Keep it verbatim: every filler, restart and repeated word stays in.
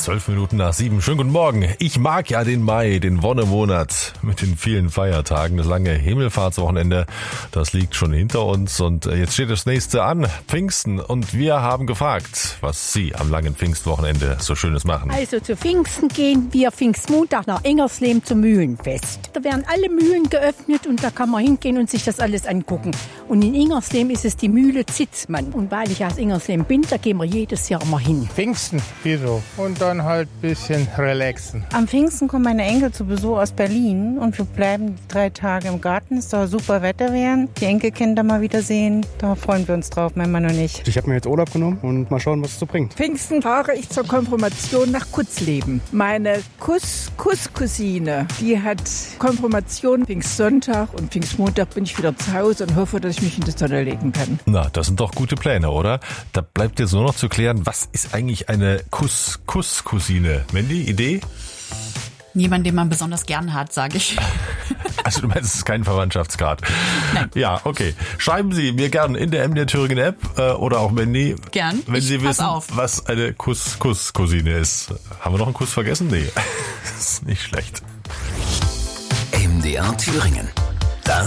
Zwölf Minuten nach sieben. Schönen guten Morgen. Ich mag ja den Mai, den Wonnemonat mit den vielen Feiertagen. Das lange Himmelfahrtswochenende, das liegt schon hinter uns. Und jetzt steht das nächste an, Pfingsten. Und wir haben gefragt, was Sie am langen Pfingstwochenende so Schönes machen. Also zu Pfingsten gehen wir Pfingstmontag nach Ingerslehm zum Mühlenfest. Da werden alle Mühlen geöffnet und da kann man hingehen und sich das alles angucken. Und in Ingerslehm ist es die Mühle Zitzmann. Und weil ich aus Ingerslehm bin, da gehen wir jedes Jahr mal hin. Pfingsten, wieso? Und dann halt ein bisschen relaxen. Am Pfingsten kommen meine Enkel zu Besuch aus Berlin und wir bleiben drei Tage im Garten. Es soll super Wetter werden. Die Enkelkinder mal wiedersehen. Da freuen wir uns drauf, mein Mann und ich. Ich habe mir jetzt Urlaub genommen und mal schauen, was es so bringt. Pfingsten fahre ich zur Konfirmation nach Kutzleben. Meine Kuss-Kuss-Cousine, die hat Konfirmation Pfingstsonntag und Pfingstmontag bin ich wieder zu Hause und hoffe, dass ich mich in die Sonne legen kann. Na, das sind doch gute Pläne, oder? Da bleibt jetzt nur noch zu klären, was ist eigentlich eine Kuss-Kuss-Cousine? Mandy, Idee? Jemand, den man besonders gern hat, sage ich. Also du meinst, es ist kein Verwandtschaftsgrad? Nein. Ja, okay. Schreiben Sie mir gern in der M D R Thüringen App äh, oder auch Mandy, gern. wenn ich Sie pass wissen, auf. was eine Kuss-Kuss-Cousine ist. Haben wir noch einen Kuss vergessen? Nee, das ist nicht schlecht. M D R Thüringen.